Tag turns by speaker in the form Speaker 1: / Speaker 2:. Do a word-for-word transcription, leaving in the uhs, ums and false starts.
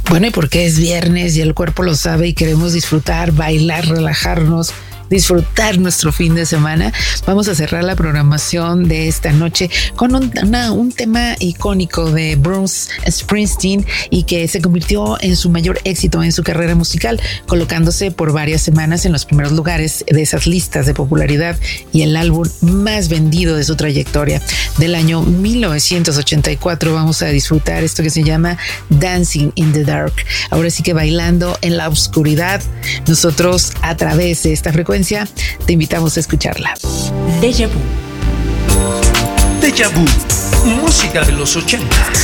Speaker 1: Bueno, y porque es viernes y el cuerpo lo sabe y queremos disfrutar, bailar, relajarnos, disfrutar nuestro fin de semana, vamos a cerrar la programación de esta noche con un, una, un tema icónico de Bruce Springsteen y que se convirtió en su mayor éxito en su carrera musical, colocándose por varias semanas en los primeros lugares de esas listas de popularidad y el álbum más vendido de su trayectoria. Del año mil novecientos ochenta y cuatro vamos a disfrutar esto que se llama Dancing in the Dark. Ahora sí que bailando en la oscuridad, nosotros a través de esta frecuencia te invitamos a escucharla.
Speaker 2: Déjà Vu.
Speaker 3: Déjà Vu, música de los ochentas.